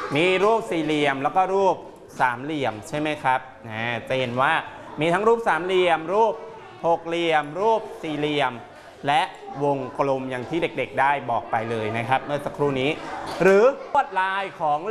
มีรูปสี่เหลี่ยมแล้วก็รูปสามเหลี่ยมใช่ไหมครับจะเห็นว่ามีทั้งรูปสามเหลี่ยมรูปหกเหลี่ยมรูปสี่เหลี่ยมและวงกลมอย่างที่เด็กๆได้บอกไปเลยนะครับเมื่อสักครู่นี้หรือลวดลายของ